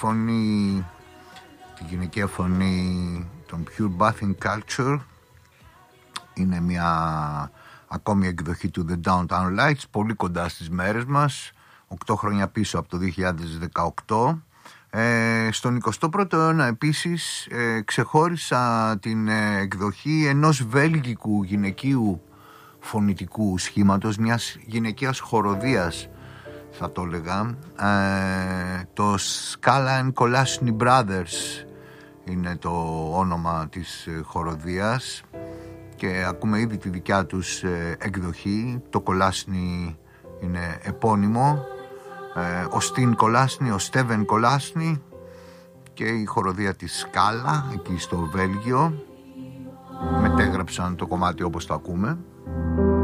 φωνή, τη γυναικεία φωνή των Pure Bathing Culture. Είναι μια ακόμη εκδοχή του The Downtown Lights, πολύ κοντά στις μέρες μας, 8 χρόνια πίσω από το 2018. Στον 21ο αιώνα επίσης ξεχώρισα την εκδοχή ενός βέλγικου γυναικείου φωνητικού σχήματος, μιας γυναικείας χοροδίας θα το έλεγα. Το Scala and Kolashny Brothers είναι το όνομα της χοροδίας και ακούμε ήδη τη δικιά τους εκδοχή. Το Kolashny είναι επώνυμο, ο Στίν Kolashny, ο Στέβεν Kolashny και η χοροδία της Scala εκεί στο Βέλγιο μετέγραψαν το κομμάτι όπως το ακούμε.